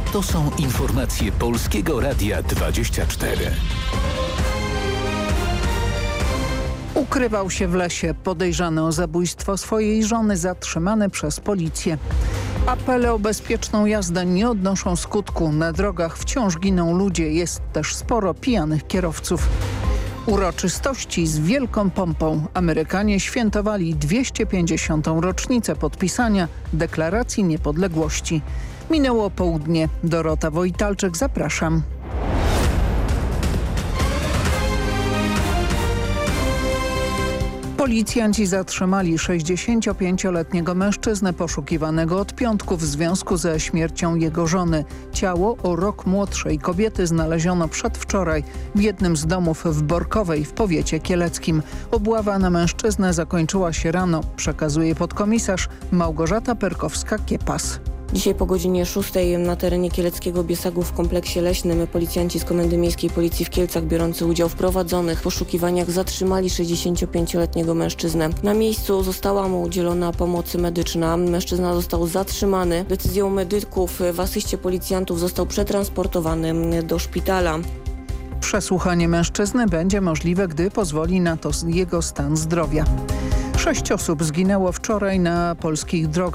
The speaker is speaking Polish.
To są informacje Polskiego Radia 24. Ukrywał się w lesie. Podejrzany o zabójstwo swojej żony zatrzymany przez policję. Apele o bezpieczną jazdę nie odnoszą skutku. Na drogach wciąż giną ludzie. Jest też sporo pijanych kierowców. Uroczystości z wielką pompą. Amerykanie świętowali 250. rocznicę podpisania Deklaracji Niepodległości. Minęło południe. Dorota Wojtalczyk, zapraszam. Policjanci zatrzymali 65-letniego mężczyznę poszukiwanego od piątku w związku ze śmiercią jego żony. Ciało o rok młodszej kobiety znaleziono przedwczoraj w jednym z domów w Borkowej w powiecie kieleckim. Obława na mężczyznę zakończyła się rano, przekazuje podkomisarz Małgorzata Perkowska-Kiepas. Dzisiaj po godzinie 6 na terenie Kieleckiego Biesagu w kompleksie leśnym policjanci z Komendy Miejskiej Policji w Kielcach biorący udział w prowadzonych poszukiwaniach zatrzymali 65-letniego mężczyznę. Na miejscu została mu udzielona pomoc medyczna. Mężczyzna został zatrzymany. Decyzją medyków w asyście policjantów został przetransportowany do szpitala. Przesłuchanie mężczyzny będzie możliwe, gdy pozwoli na to jego stan zdrowia. 6 osób zginęło wczoraj na polskich drogach.